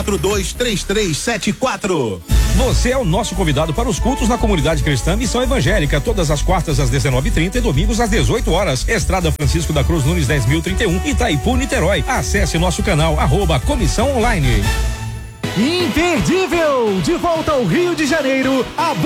32423374. Você é o nosso convidado para os cultos na comunidade cristã Missão Evangélica, todas as quartas às 19h30 e domingos às 18 horas. Estrada Francisco da Cruz Nunes 10.031, Itaipu, Niterói. Acesse nosso canal @Comissão Online. Imperdível! De volta ao Rio de Janeiro, a